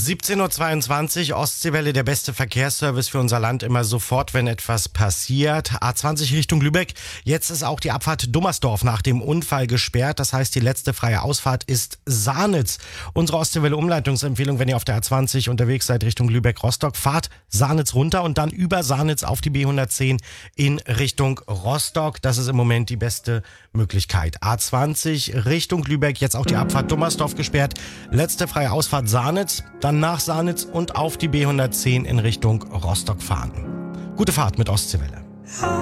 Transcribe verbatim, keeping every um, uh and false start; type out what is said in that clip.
siebzehn Uhr zweiundzwanzig, Ostseewelle, der beste Verkehrsservice für unser Land, immer sofort, wenn etwas passiert. A zwanzig Richtung Lübeck, jetzt ist auch die Abfahrt Dummersdorf nach dem Unfall gesperrt. Das heißt, die letzte freie Ausfahrt ist Sanitz. Unsere Ostseewelle-Umleitungsempfehlung, wenn ihr auf der A zwanzig unterwegs seid Richtung Lübeck-Rostock, fahrt Sanitz runter und dann über Sanitz auf die B hundertzehn in Richtung Rostock. Das ist im Moment die beste Möglichkeit. A zwanzig Richtung Lübeck, jetzt auch die Abfahrt Dummersdorf gesperrt. Letzte freie Ausfahrt Sanitz, dann nach Sanitz und auf die B hundertzehn in Richtung Rostock fahren. Gute Fahrt mit Ostseewelle.